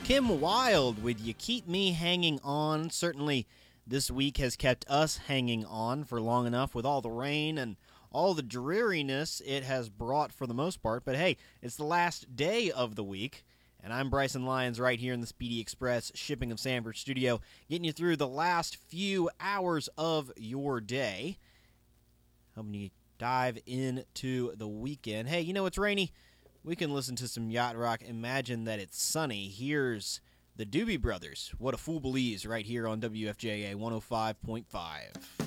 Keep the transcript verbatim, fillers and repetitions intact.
Kim Wilde with You Keep Me Hanging On. Certainly this week has kept us hanging on for long enough with all the rain and all the dreariness it has brought for the most part. But hey, it's the last day of the week, and I'm Bryson Lyons right here in the Speedy Express Shipping of Sanford studio, getting you through the last few hours of your day. Helping you dive into the weekend. Hey, you know it's rainy? We can listen to some yacht rock. Imagine that it's sunny. Here's the Doobie Brothers. What a Fool Believes right here on W F J A one oh five point five.